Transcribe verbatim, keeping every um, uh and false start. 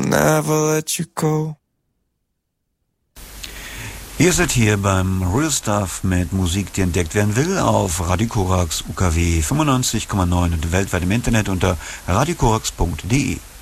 I'll never let you go. Ihr seid hier beim Real Stuff mit Musik, die entdeckt werden will, auf Radio Korax U K W fünfundneunzig Komma neun und weltweit im Internet unter radiokorax punkt de.